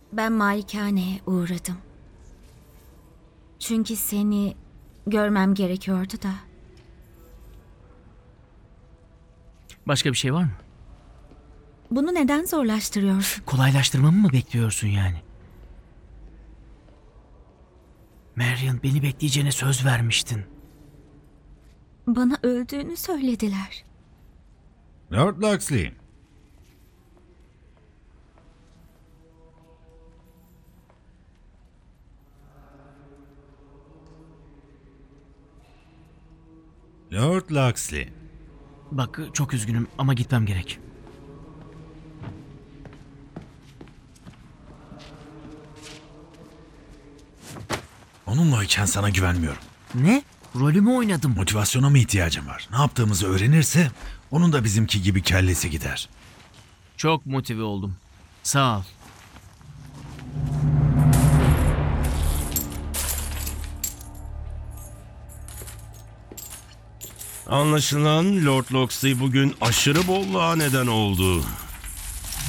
Ben malikaneye uğradım. Çünkü seni görmem gerekiyordu da. Başka bir şey var mı? Bunu neden zorlaştırıyorsun? Kolaylaştırmamı mı bekliyorsun yani? Marion, beni bekleyeceğine söz vermiştin. Bana öldüğünü söylediler. Lord Luxley. Lord Luxley. Bak, çok üzgünüm ama gitmem gerek. Onunlayken sana güvenmiyorum. Ne? Rolümü oynadım. Motivasyona mı ihtiyacım var? Ne yaptığımızı öğrenirse onun da bizimki gibi kellesi gider. Çok motive oldum. Sağ ol. Anlaşılan Lord Loxley bugün aşırı bolluğa neden oldu.